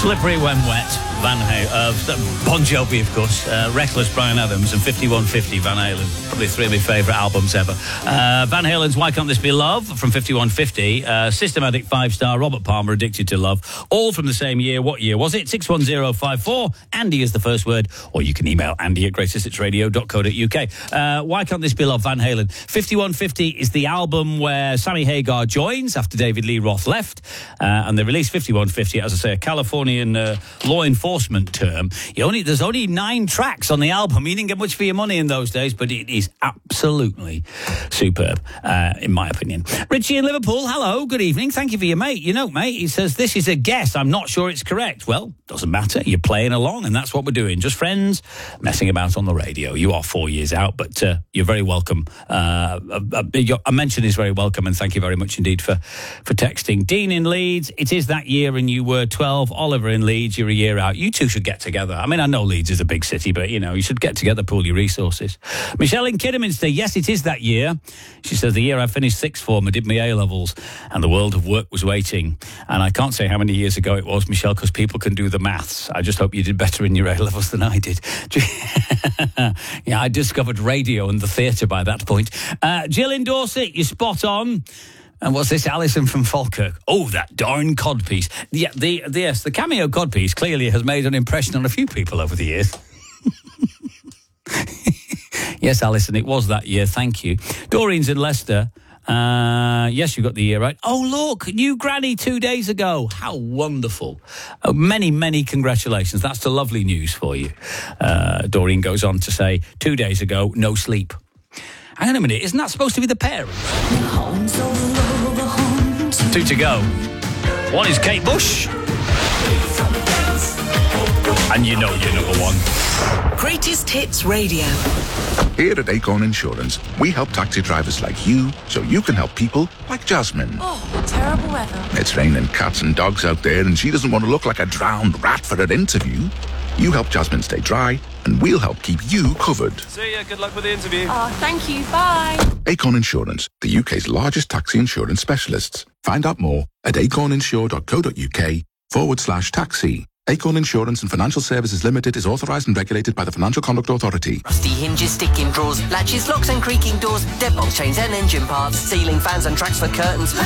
Slippery When Wet, Van Halen, Bon Jovi, of course, Reckless, Bryan Adams, and 5150, Van Halen. Probably three of my favourite albums ever. Van Halen's Why Can't This Be Love from 5150, Systematic 5-star, Robert Palmer, Addicted to Love, all from the same year. What year was it? 61054. Andy is the first word, or you can email andy@greatesthitsradio.co.uk. Why Can't This Be Love, Van Halen. 5150 is the album where Sammy Hagar joins after David Lee Roth left, and they released 5150, as I say, a Californian law enforcement term. There's only 9 tracks on the album. You didn't get much for your money in those days, but it is absolutely superb, in my opinion. Richie in Liverpool, hello, good evening. Thank you for your mate. Mate, he says, this is a guess. I'm not sure it's correct. Well, doesn't matter. You're playing along, and that's what we're doing. Just friends messing about on the radio. You are 4 years out, but you're very welcome. A mention is very welcome, and thank you very much indeed for texting. Dean in Leeds, it is that year, and you were 12. Oliver in Leeds, you're a year out. You two should get together. I mean, I know Leeds is a big city, but, you should get together, pool your resources. Michelle in Kidderminster, yes, it is that year. She says, the year I finished sixth form, I did my A-levels, and the world of work was waiting. And I can't say how many years ago it was, Michelle, because people can do the maths. I just hope you did better in your A-levels than I did. Yeah, I discovered radio and the theatre by that point. Jill in Dorset, you're spot on. And what's this, Alison from Falkirk? Oh, that darn codpiece. Yeah, the cameo codpiece clearly has made an impression on a few people over the years. Yes, Alison, it was that year. Thank you. Doreen's in Leicester. Yes, you got the year right. Oh, look, new granny 2 days ago. How wonderful. Many, many congratulations. That's the lovely news for you. Doreen goes on to say, 2 days ago, no sleep. Hang on a minute, isn't that supposed to be the parents? 2 to go. One is Kate Bush. And you're number one. Greatest Hits Radio. Here at Acorn Insurance, we help taxi drivers like you so you can help people like Jasmine. Oh, terrible weather. It's raining cats and dogs out there and she doesn't want to look like a drowned rat for her interview. You help Jasmine stay dry and we'll help keep you covered. See ya, good luck with the interview. Oh, thank you, bye. Acorn Insurance, the UK's largest taxi insurance specialists. Find out more at acorninsure.co.uk/taxi. Acorn Insurance and Financial Services Limited is authorised and regulated by the Financial Conduct Authority. Rusty hinges, sticking drawers, latches, locks and creaking doors, deadbolt chains and engine parts, ceiling fans and tracks for curtains.